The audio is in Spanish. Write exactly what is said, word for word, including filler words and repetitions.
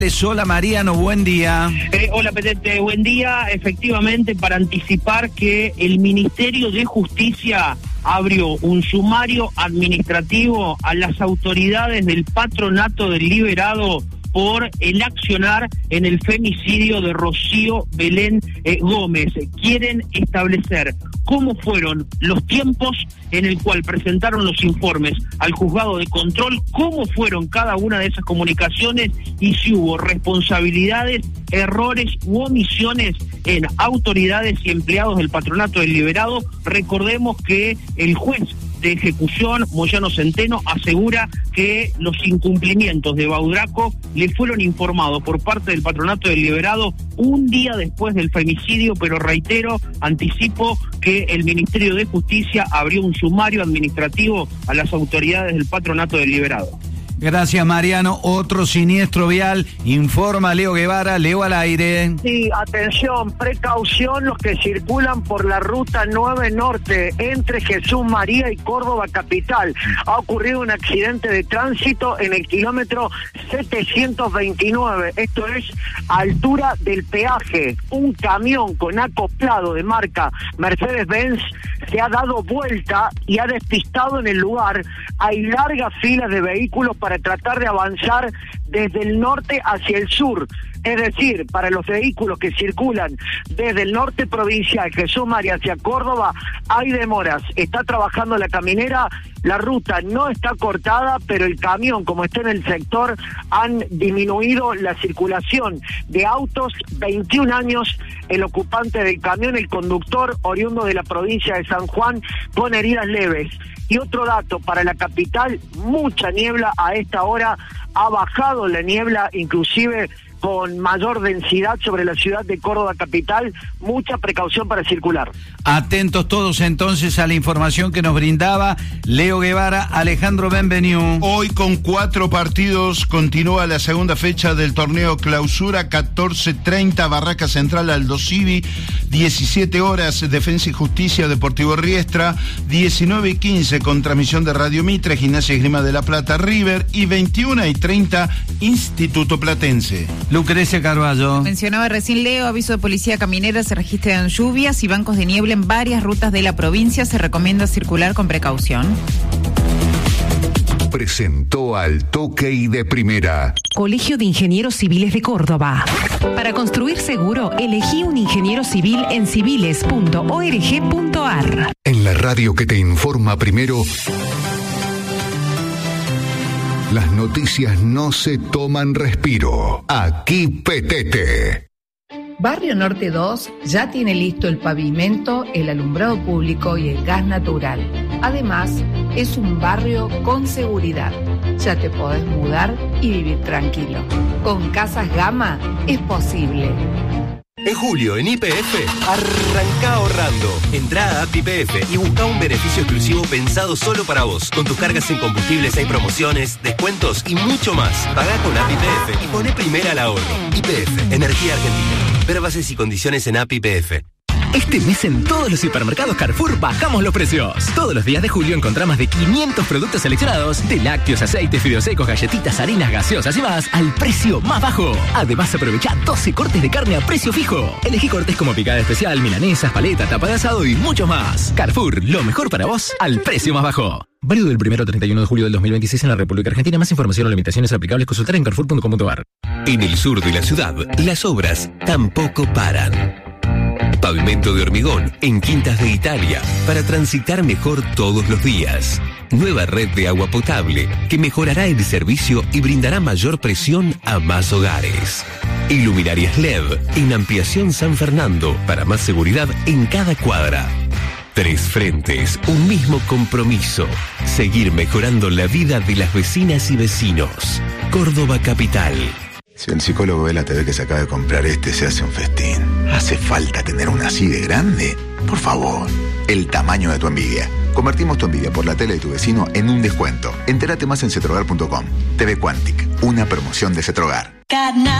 Hola Mariano, buen día. Eh, hola Petete, buen día. Efectivamente, para anticipar que el Ministerio de Justicia abrió un sumario administrativo a las autoridades del Patronato del Liberado por el accionar en el femicidio de Rocío Belén eh, Gómez. Quieren establecer cómo fueron los tiempos en el cual presentaron los informes al juzgado de control, cómo fueron cada una de esas comunicaciones y si hubo responsabilidades, errores u omisiones en autoridades y empleados del Patronato del Liberado. Recordemos que el juez de ejecución, Moyano Centeno, asegura que los incumplimientos de Baudraco le fueron informados por parte del Patronato del Liberado un día después del femicidio, pero reitero, anticipo que el Ministerio de Justicia abrió un sumario administrativo a las autoridades del Patronato del Liberado. Gracias Mariano. Otro siniestro vial, informa Leo Guevara. Leo al aire. Sí, atención, precaución los que circulan por la ruta nueve Norte entre Jesús María y Córdoba Capital. Ha ocurrido un accidente de tránsito en el kilómetro setecientos veintinueve, esto es altura del peaje. Un camión con acoplado de marca Mercedes-Benz se ha dado vuelta y ha despistado en el lugar. Hay largas filas de vehículos para tratar de avanzar desde el norte hacia el sur. Es decir, para los vehículos que circulan desde el norte provincial, Jesús María hacia Córdoba, hay demoras. Está trabajando la caminera, la ruta no está cortada, pero el camión, como está en el sector, han disminuido la circulación de autos. veintiún años el ocupante del camión, el conductor, oriundo de la provincia de San Juan, con heridas leves. Y otro dato, para la capital, mucha niebla a esta hora, ha bajado la niebla, inclusive con mayor densidad sobre la ciudad de Córdoba capital, mucha precaución para circular. Atentos todos entonces a la información que nos brindaba Leo Guevara. Alejandro, bienvenido. Hoy con cuatro partidos continúa la segunda fecha del torneo Clausura. Catorce treinta Barraca Central Aldo Civi, diecisiete horas Defensa y Justicia Deportivo Riestra, diecinueve y quince con transmisión de Radio Mitre, Gimnasia y Esgrima de la Plata River, y veintiuna y treinta Instituto Platense. Lucrecia Carballo. Mencionaba recién Leo, aviso de policía caminera, se registran lluvias y bancos de niebla en varias rutas de la provincia, se recomienda circular con precaución. Presentó Al Toque y de Primera. Colegio de Ingenieros Civiles de Córdoba. Para construir seguro, elegí un ingeniero civil en civiles punto org punto ar. En la radio que te informa primero, las noticias no se toman respiro. Aquí Petete. Barrio Norte dos ya tiene listo el pavimento, el alumbrado público y el gas natural. Además, es un barrio con seguridad. Ya te podés mudar y vivir tranquilo. Con Casas Gama es posible. En julio, en Y P F, arranca ahorrando. Entrá a App Y P F y busca un beneficio exclusivo pensado solo para vos. Con tus cargas en combustibles hay promociones, descuentos y mucho más. Pagá con App Y P F y poné primera al ahorro. Y P F, Energía Argentina. Ver bases y condiciones en App Y P F. Este mes en todos los hipermercados Carrefour bajamos los precios. Todos los días de julio encontrás más de quinientos productos seleccionados, de lácteos, aceites, fideos secos, galletitas, harinas, gaseosas y más, al precio más bajo. Además, aprovecha doce cortes de carne a precio fijo. Elegí cortes como picada especial, milanesas, paleta, tapa de asado y mucho más. Carrefour, lo mejor para vos, al precio más bajo. Válido del primero al treinta y uno de julio del dos mil veintiséis en la República Argentina. Más información o limitaciones aplicables consultar en carrefour punto com punto ar. En el sur de la ciudad, las obras tampoco paran. Pavimento de hormigón en Quintas de Italia para transitar mejor todos los días. Nueva red de agua potable que mejorará el servicio y brindará mayor presión a más hogares. Iluminarias L E D en Ampliación San Fernando para más seguridad en cada cuadra. Tres frentes, un mismo compromiso. Seguir mejorando la vida de las vecinas y vecinos. Córdoba Capital. Si el psicólogo ve la T V que se acaba de comprar este, se hace un festín. ¿Hace falta tener una así de grande? Por favor, el tamaño de tu envidia. Convertimos tu envidia por la tele de tu vecino en un descuento. Entérate más en cetrogar punto com. T V Quantic, una promoción de Cetrogar.